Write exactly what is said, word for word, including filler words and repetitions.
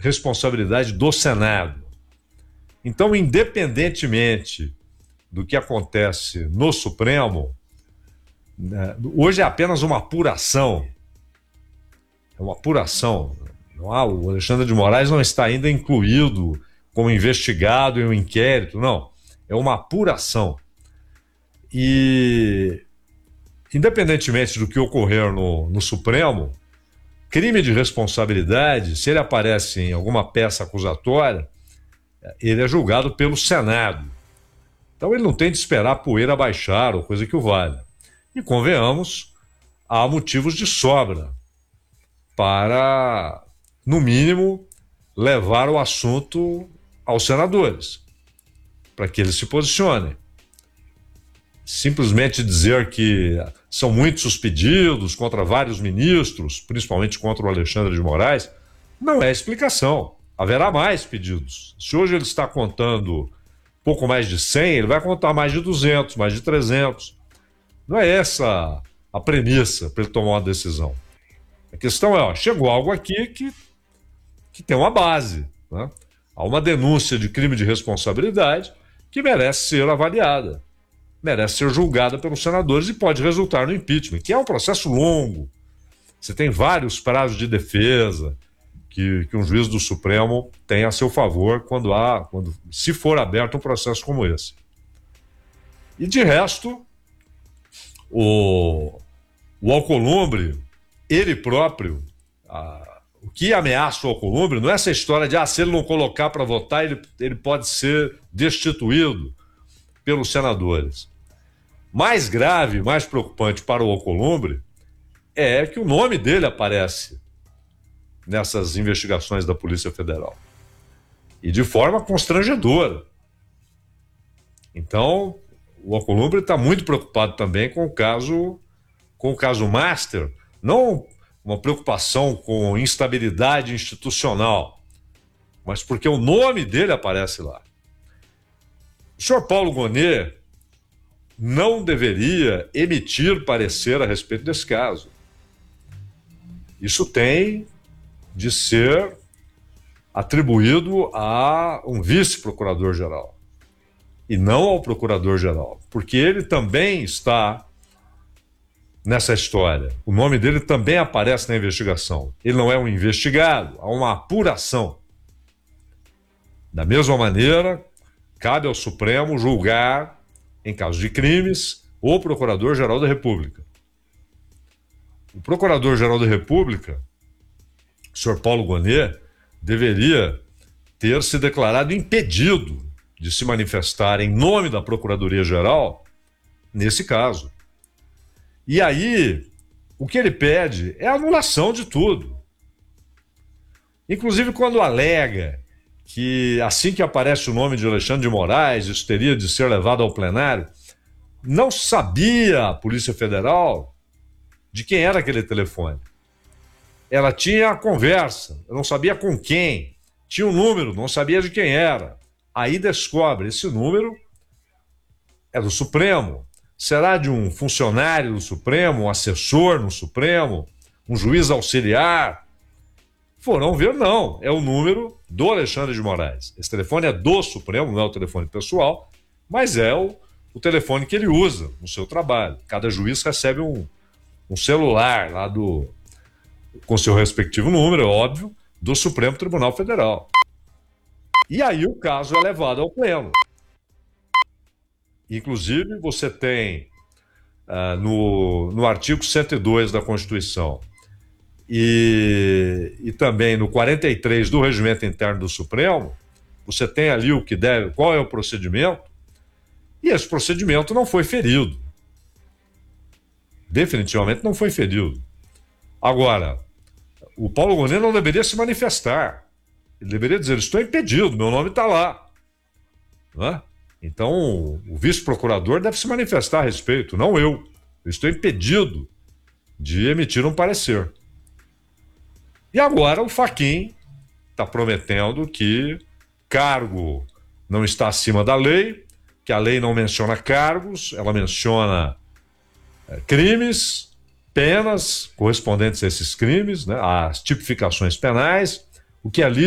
responsabilidade do Senado. Então, independentemente do que acontece no Supremo, né, hoje é apenas uma apuração. É uma apuração. Não há, o Alexandre de Moraes não está ainda incluído como investigado em um inquérito, não. É uma apuração. E, independentemente do que ocorrer no, no Supremo, crime de responsabilidade, se ele aparece em alguma peça acusatória, ele é julgado pelo Senado. Então ele não tem de esperar a poeira baixar ou coisa que o valha. E convenhamos, há motivos de sobra para, no mínimo, levar o assunto aos senadores, para que eles se posicionem. Simplesmente dizer que são muitos pedidos contra vários ministros, principalmente contra o Alexandre de Moraes, não é explicação. Haverá mais pedidos. Se hoje ele está contando pouco mais de cem, ele vai contar mais de duzentos, mais de trezentos. Não é essa a premissa para ele tomar uma decisão. A questão é, ó, chegou algo aqui que, que tem uma base, né? Há uma denúncia de crime de responsabilidade que merece ser avaliada, merece ser julgada pelos senadores e pode resultar no impeachment, que é um processo longo. Você tem vários prazos de defesa que, que um juiz do Supremo tem a seu favor quando há, quando, se for aberto um processo como esse. E de resto, o, o Alcolumbre, ele próprio, a, o que ameaça o Alcolumbre não é essa história de, ah, se ele não colocar para votar, ele, ele pode ser destituído pelos senadores. Mais grave, mais preocupante para o Alcolumbre é que o nome dele aparece nessas investigações da Polícia Federal. E de forma constrangedora. Então, o Alcolumbre está muito preocupado também com o caso, com o caso Master, não uma preocupação com instabilidade institucional, mas porque o nome dele aparece lá. O senhor Paulo Gonet não deveria emitir parecer a respeito desse caso. Isso tem de ser atribuído a um vice-procurador-geral e não ao procurador-geral, porque ele também está nessa história. O nome dele também aparece na investigação. Ele não é um investigado, há uma apuração. Da mesma maneira, cabe ao Supremo julgar, em caso de crimes, o Procurador-Geral da República. O Procurador-Geral da República, o senhor Paulo Gonet, deveria ter se declarado impedido de se manifestar em nome da Procuradoria-Geral nesse caso. E aí, o que ele pede é a anulação de tudo. Inclusive, quando alega que assim que aparece o nome de Alexandre de Moraes, isso teria de ser levado ao plenário, não sabia a Polícia Federal de quem era aquele telefone. Ela tinha a conversa, não sabia com quem, tinha um número, não sabia de quem era. Aí descobre, esse número é do Supremo. Será de um funcionário do Supremo, um assessor no Supremo, um juiz auxiliar? Foram ver, não, é o número do Alexandre de Moraes. Esse telefone é do Supremo, não é o telefone pessoal, mas é o, o telefone que ele usa no seu trabalho. Cada juiz recebe um, um celular lá do, com seu respectivo número, é óbvio, do Supremo Tribunal Federal. E aí o caso é levado ao pleno. Inclusive, você tem uh, no, no artigo cento e dois da Constituição e, e também no quarenta e três do Regimento Interno do Supremo, você tem ali o que deve, qual é o procedimento, e esse procedimento não foi ferido. Definitivamente não foi ferido. Agora, o Paulo Gonet não deveria se manifestar. Ele deveria dizer, estou impedido, meu nome está lá. Não é? Então, o vice-procurador deve se manifestar a respeito, não eu. Eu estou impedido de emitir um parecer. E agora o Fachin está prometendo que cargo não está acima da lei, que a lei não menciona cargos, ela menciona é, crimes, penas correspondentes a esses crimes, né, as tipificações penais, o que ali